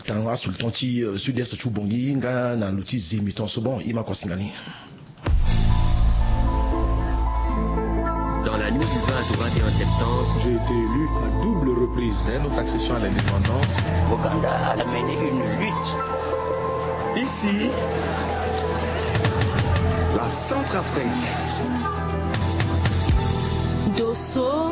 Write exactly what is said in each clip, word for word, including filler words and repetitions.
sultan a sultan ti sud-est chubongi nga na luti zemi ton so bon ima kosingani. Dans la nuit du vingt au vingt et un septembre, j'ai été élu à double reprise. Dès notre accession à l'indépendance, Ouganda a mené une lutte. Ici, la Centrafrique. Dosso,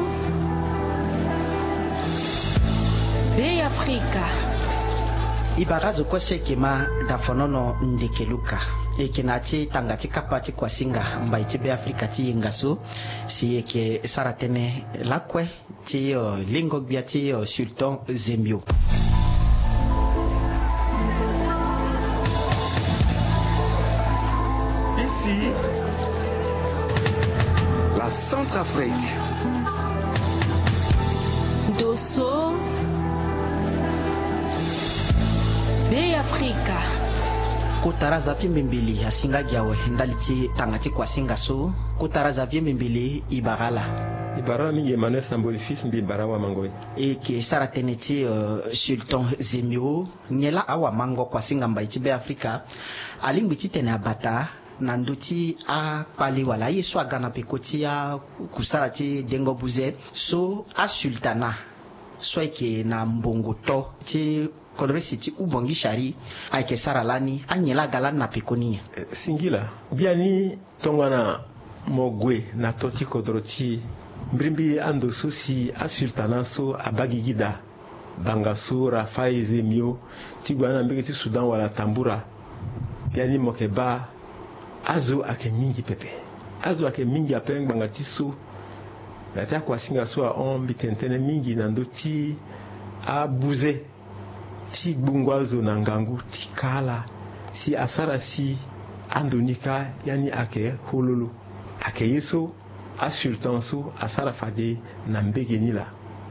Bay Africa. Ibarazo kwa sekema dafonono ndekeluka ekenati tangati kapati kwa singa mbaiti Bay Africa ti yengaso si eke saratene lakwe ti uh, lingo biati uh, sultan Zembio. Ici, la Centrafrique. Dosso, Bay Africa. Kutaraza vye mbili asinga giawe ndaliti tangati kwa singa so kutaraza vye mbili ibarala ibara mi Emmanuel Samboli fils mbi bara wa mangoy e ke saratene ti uh, sultan Zembio nyela awa mango kwa singa mbaiti Bay Africa alingbi ti tene abata na nduti a pali wala yeso agana pekoti ya kusala ti dengo buze so a sultana so eke na mbongo to ti kodresi ti ubongi shari aike saralani anyela galan na pekoni singila biani tongana mogwe na toti kodroti mbrimbi ando so si a sultana so abagigida banga so Rafai Zembio ti gwana mbege ti Sudan wala tambura biani mokeba azo ake mingi pepe azo ake mingi apeng banga ti so na ti akua singa so a on bitentene mingi na ndo ti a buze ti gbungu azo na ngangu ti kala si asara si andonika yani ake hololo ake yeso a sultan so asara fade na mbegeni la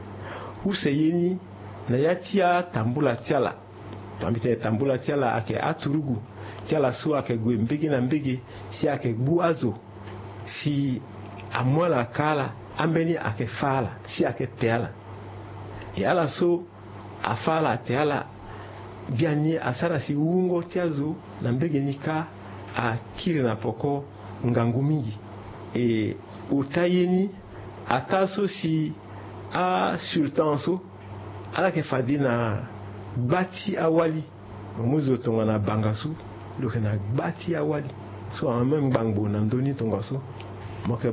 use yeni na ya ti a tambula tiala tambite tambula tiala ake aturugu tiala so ake gwe mbege na mbege si ake gbu azo si amwala kala ambeni ake fala si ake teala e ala so afala teala biani asara si ungo tiazo na mbege nika a kiri na poko ngangu mingi e utayeni ataso si a sultan so ala ke fadi na bati awali mozo tonga na bangasu loke na bati awali so en même bangbo na ndoni tonga so moke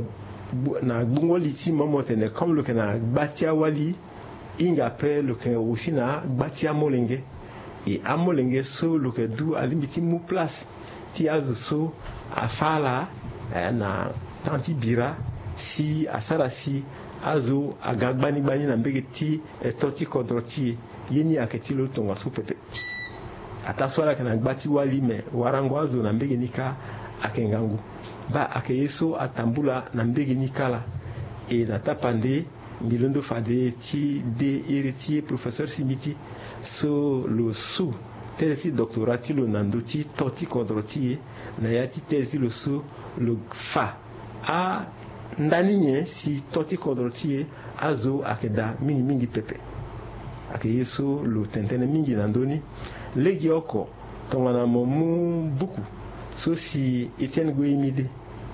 na gbungo liti momote ne comme loke na bati awali inga pe loke aussi na bati amolenge e amolenge so loke du alimiti mu place ti azo so afala eh, na tanti bira si asara si azo agagbani gbani na mbege ti e toti kodroti yeni aketi lo tonga so pepe ataswala kana gbati wali me warango azo na mbege nika akengangu ba ake yeso atambula na mbege nikala e na tapande milondo fade ti de iriti professeur simiti so lo su tesi doctorati lo nando ti toti kodroti na yati tesi lo su lo fa a ndani nye si toti kodroti azo akeda mingi mingi pepe ake yeso lo tentene mingi nandoni legi oko tongana momu buku so si Etienne Goyimide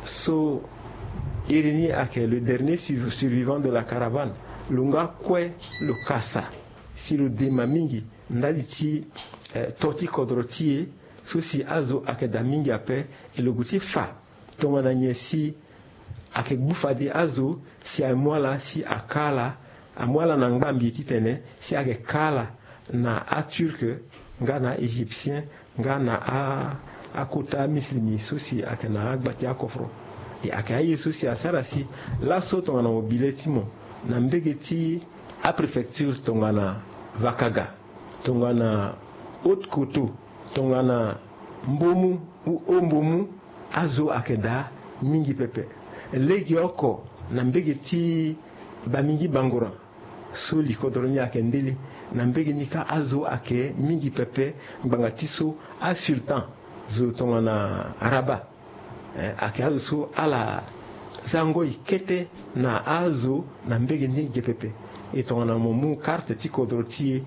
so irini ake le dernier survivant de la caravane lunga kwe lo kasa si lo dema mingi ndali ti eh, toti kodroti so si azo akeda mingi ape e lo guti fa tongana nye si ake gbufadi azo si amwala si akala amwala na ngbambi titene si ake kala na a turque nga na égyptien nga na a akota mislimi so si ake na agbati akofro e ake aye so si asara si la so tongana mobile timo na mbege ti a préfecture tongana Vakaga tongana Haute-Koto tongana Mbomu ou Ombomu azo ake da mingi pepe legi oko na mbege ti bamingi bangora so likodroni ake ndeli na mbege nika azo ake mingi pepe banga tiso a sultan zo tonga na Rabat eh, ake azo so ala zango ikete na azo na mbege ni gepepe e tonga na momu carte ti kodroti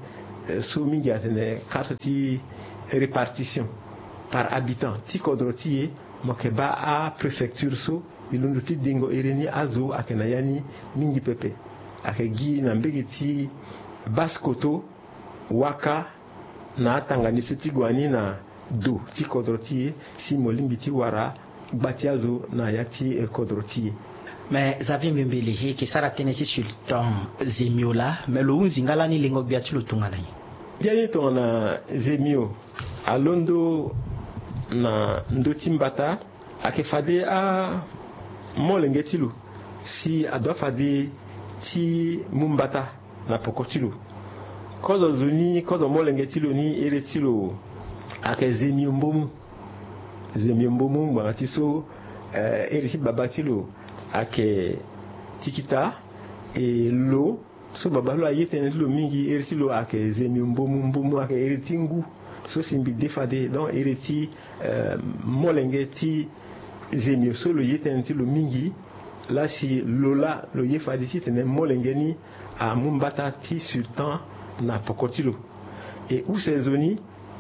so mingi atene carte ti répartition par habitant ti kodro ti moke ba a préfecture so ilundu ti dingo ereni azo akena yani mingi pepe ake gi na mbegi ti baskoto waka na tangani so ti gwani na do ti kodro ti si molimbi ti wara gbati azo na ya ti kodro ti. Mais Xavier Mbembele he ke sara tenesi sultan Zemio la mais lo unzingala ni lingo biati lo tungana yi biani to na Zemio alondo na ndoti mbata ake fade a molenge tilu si adwa fade ti mumbata na pokotilu kozo zuni kozo molenge tilu ni ere tilu ake Zemio mbomu Zemio mbomu ngati so eh, ere ti babatilu ake tikita e lo so babalo ayete lo mingi ere tilu ake Zemio mbomu mbomu ake ere tingu so simbi defade donc ere ti euh, molenge ti Zemio so lo yete ti lo mingi la si lola lo yefade ti tene molenge ni a mumbata ti sultan na pokotilo e u sezoni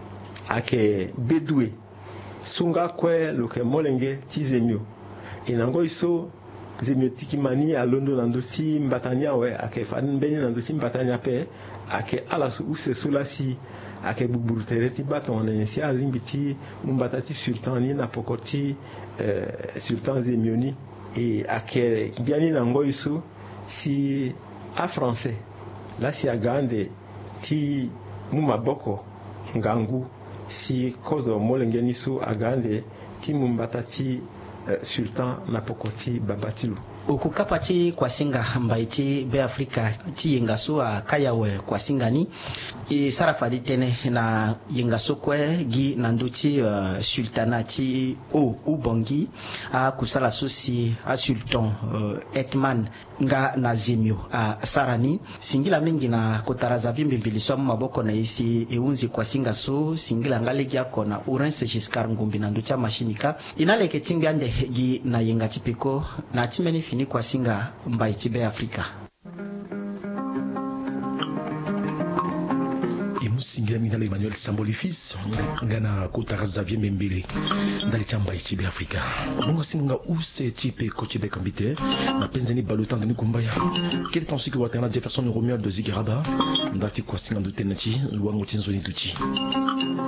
ake bedoué sunga kwe lo ke molenge ti Zemio e nango iso Zemio tikimani alondo nando ti mbatania we ake fadin beni nando ti mbatania pe ake ala so u se sola si ake buburu tere ti baton na si alimbi ti mumbata ti sultan ni na pokoti eh, sultan Zemio ni e ake biani nango iso si a français la si agande ti mumaboko ngangu si kozo molenge ni so agande ti mumbata ti uh, sultan na pokoti babatilu okukapa ti kwasinga mbai ti be Afrika ti yenga so a kayawe kwasinga ni e sarafadi tene na yenga so kwe gi nandu ti uh, sultana ti o ubongi a kusala so si a sultan uh, Etman nga na Zemio a sarani singila mingi na kotaraza Mbembele so maboko na isi eunzi kwasinga so singila ngalegi akona Urense Giscard Ngumbi nandu ti mashinika inaleke tingi ande gi na yenga tipiko na timeni fini kwasinga mbai ti be Afrika singila minala Emmanuel Samboli fils ngana kotara Xavier Mbembele ndali chamba ichi be Afrika munga simunga use chipe kochibe kambite na penzeni balutan de kumbaya quel est ensuite que watana Jefferson Romeo de Zigeraba ndati kwasinga ndutenachi luango chinzoni duchi